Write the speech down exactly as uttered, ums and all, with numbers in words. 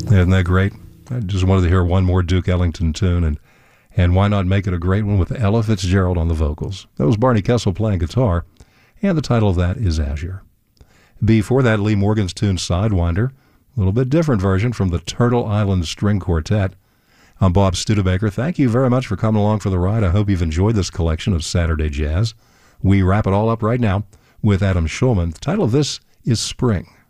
Isn't that great? I just wanted to hear one more Duke Ellington tune, and and why not make it a great one with Ella Fitzgerald on the vocals? That was Barney Kessel playing guitar, and the title of that is Azure. Before that, Lee Morgan's tune Sidewinder, a little bit different version from the Turtle Island String Quartet. I'm Bob Studebaker. Thank you very much for coming along for the ride. I hope you've enjoyed this collection of Saturday Jazz. We wrap it all up right now with Adam Schulman. The title of this is Spring.